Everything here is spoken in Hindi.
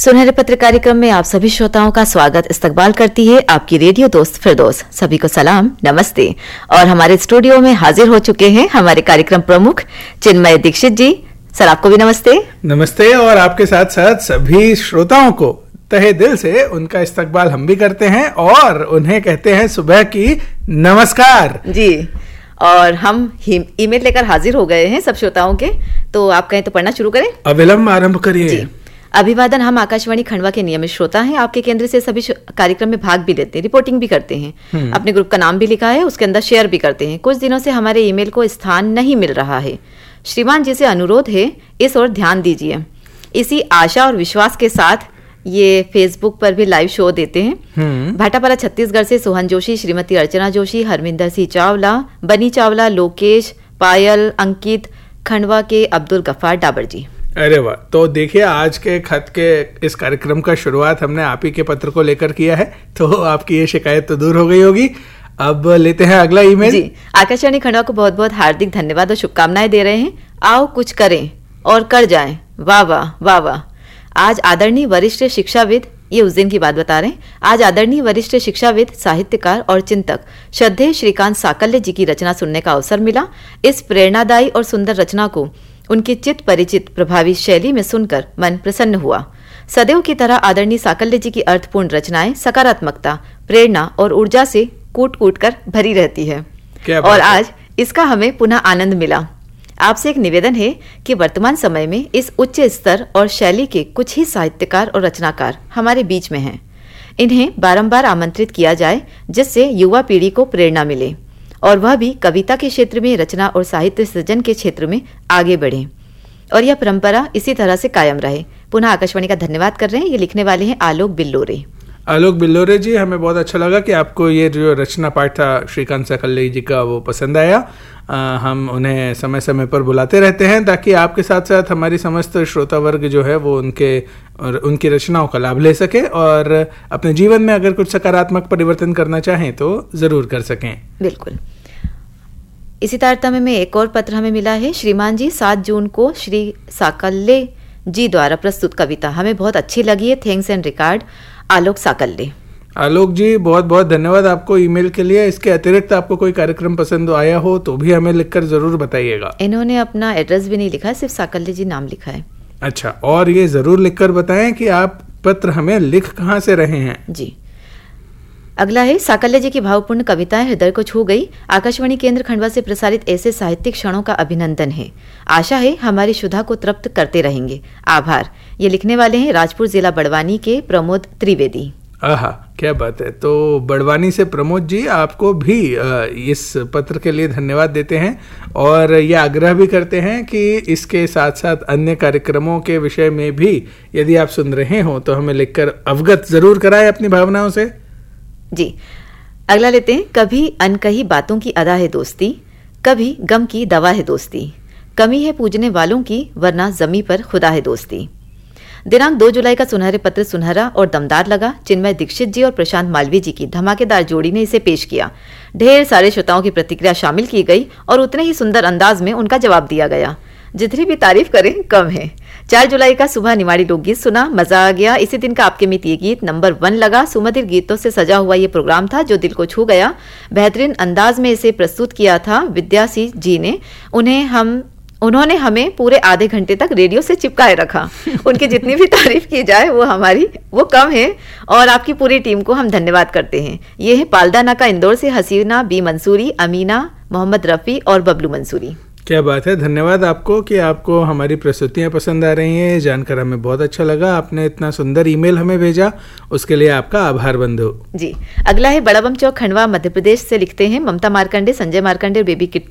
सुनहरे पत्र कार्यक्रम में आप सभी श्रोताओं का स्वागत इस्तकबाल करती है आपकी रेडियो दोस्त फिरदौस। सभी को सलाम, नमस्ते। और हमारे स्टूडियो में हाजिर हो चुके हैं हमारे कार्यक्रम प्रमुख चिन्मय दीक्षित जी। सर, आपको भी नमस्ते। नमस्ते। और आपके साथ साथ सभी श्रोताओं को तहे दिल से उनका इस्तकबाल हम भी करते हैं और उन्हें कहते हैं सुबह की नमस्कार जी। और हम ईमेल लेकर हाजिर हो गए हैं सब श्रोताओं के, तो आप कहें तो पढ़ना शुरू करें। अविलंब आरंभ करिए। अभिवादन। हम आकाशवाणी खंडवा के नियमित श्रोता हैं। आपके केंद्र से सभी कार्यक्रम में भाग भी लेते हैं, रिपोर्टिंग भी करते हैं। अपने ग्रुप का नाम भी लिखा है, उसके अंदर शेयर भी करते हैं। कुछ दिनों से हमारे ईमेल को स्थान नहीं मिल रहा है। श्रीमान जी से अनुरोध है इस ओर ध्यान दीजिए। इसी आशा और विश्वास के साथ ये फेसबुक पर भी लाइव शो देते हैं। भाटापारा छत्तीसगढ़ से सोहन जोशी, श्रीमती अर्चना जोशी, हरमिंदर सिंह चावला, बनी चावला, लोकेश, पायल, अंकित, खंडवा के अब्दुल गफ्फार डाबर जी। अरे वाह। तो देखिए, आज के खत के इस कार्यक्रम का शुरुआत हमने आप ही के पत्र को लेकर किया है, तो आपकी ये शिकायत तो दूर हो गई होगी। अब लेते हैं अगला ईमेल। जी, आकाशवाणी खंडवा को बहुत बहुत हार्दिक धन्यवाद और शुभकामनाएं दे रहे हैं। आओ कुछ करें और कर जाएं। वाह वाह वाह वाह। आज आदरणीय वरिष्ठ शिक्षाविद, ये उस दिन की बात बता रहे हैं, आज आदरणीय वरिष्ठ शिक्षाविद, साहित्यकार और चिंतक श्रद्धेय श्रीकांत साकल्य जी की रचना सुनने का अवसर मिला। इस प्रेरणादायी और सुंदर रचना को उनकी चित परिचित प्रभावी शैली में सुनकर मन प्रसन्न हुआ। सदैव की तरह आदरणीय साकल्य जी की अर्थपूर्ण रचनाएं सकारात्मकता, प्रेरणा और ऊर्जा से कूट कूट कर भरी रहती है। और आज इसका हमें पुनः आनंद मिला। आपसे एक निवेदन है कि वर्तमान समय में इस उच्च स्तर और शैली के कुछ ही साहित्यकार और रचनाकार हमारे बीच में हैं। इन्हें बारंबार आमंत्रित किया जाए जिससे युवा पीढ़ी को प्रेरणा मिले और वह भी कविता के क्षेत्र में, रचना और साहित्य सृजन के क्षेत्र में आगे बढ़े और यह परंपरा इसी तरह से कायम रहे। पुनः आकाशवाणी का धन्यवाद कर रहे हैं। ये लिखने वाले हैं आलोक बिल्लोरे। आलोक बिल्लोरे जी, हमें बहुत अच्छा लगा कि आपको ये जो रचना पाठ था श्रीकांत साकल्य जी का वो पसंद आया। हम उन्हें समय समय पर बुलाते रहते हैं ताकि आपके साथ साथ हमारी समस्त श्रोता वर्ग जो है वो उनकी रचनाओं का लाभ ले सके और अपने जीवन में अगर कुछ सकारात्मक परिवर्तन करना चाहें तो जरूर कर सकें। बिल्कुल। इसी तारतम्य में एक और पत्र हमें मिला है। श्रीमान जी, 7 जून को श्री साकल्य जी द्वारा प्रस्तुत कविता हमें बहुत अच्छी लगी है। थैंक्स एंड रिगार्ड, आलोक साकल्य। आलोक जी, बहुत बहुत धन्यवाद आपको ईमेल के लिए। इसके अतिरिक्त आपको कोई कार्यक्रम पसंद आया हो तो भी हमें लिखकर जरूर बताइएगा। इन्होंने अपना एड्रेस भी नहीं लिखा है, सिर्फ साकल्य जी नाम लिखा है। अच्छा, और ये जरूर लिखकर बताएं कि आप पत्र हमें लिख कहाँ से रहे हैं। जी। अगला है, साकल्य जी की भावपूर्ण कविताएं हृदय को छू गई। आकाशवाणी केंद्र खंडवा से प्रसारित ऐसे साहित्यिक क्षणों का अभिनंदन है। आशा है हमारी क्षुधा को तृप्त करते रहेंगे। आभार। ये लिखने वाले हैं राजपुर जिला बड़वानी के प्रमोद त्रिवेदी। आहा, क्या बात है। तो बड़वानी से प्रमोद जी, आपको भी इस पत्र के लिए धन्यवाद देते हैं और ये आग्रह भी करते हैं कि इसके साथ साथ अन्य कार्यक्रमों के विषय में भी यदि आप सुन रहे हो तो हमें लिखकर अवगत जरूर कराएं अपनी भावनाओं से। जी। अगला लेते हैं। कभी अनकही बातों की अदा है दोस्ती, कभी गम की दवा है दोस्ती, कमी है पूजने वालों की वरना जमी पर खुदा है दोस्ती। दिनांक 2 जुलाई का सुनहरे पत्र सुनहरा और दमदार लगा। चिन्मय दीक्षित जी और प्रशांत मालवीय जी की धमाकेदार जोड़ी ने इसे पेश किया। ढेर सारे श्रोताओं की प्रतिक्रिया शामिल की गई और उतने ही सुंदर अंदाज में उनका जवाब दिया गया। जितनी भी तारीफ करें कम है। 4 जुलाई का सुबह निमाड़ी लोकगीत सुना, मजा आ गया। इसी दिन का आपके मित ये गीत नंबर 1 लगा। सुमधुर गीतों से सजा हुआ ये प्रोग्राम था जो दिल को छू गया। बेहतरीन अंदाज में इसे प्रस्तुत किया था विद्यासी जी ने। उन्होंने हमें पूरे आधे घंटे तक रेडियो से चिपकाए रखा। उनकी जितनी भी तारीफ की जाए वो कम है और आपकी पूरी टीम को हम धन्यवाद करते हैं। ये है पालदा नाका इंदौर से हसीना बी मंसूरी, अमीना, मोहम्मद रफ़ी और बबलू मंसूरी। क्या बात है। धन्यवाद आपको कि आपको हमारी प्रस्तुतियां पसंद आ रही हैं। जानकर हमें बहुत अच्छा लगा। आपने इतना सुंदर ईमेल हमें भेजा, उसके लिए आपका आभार बंधु। जी। अगला है बड़ाबम चौक खंडवा मध्य प्रदेश से लिखते हैं ममता मार्कंडे, संजय मार्कंडे और बेबी किट्टू।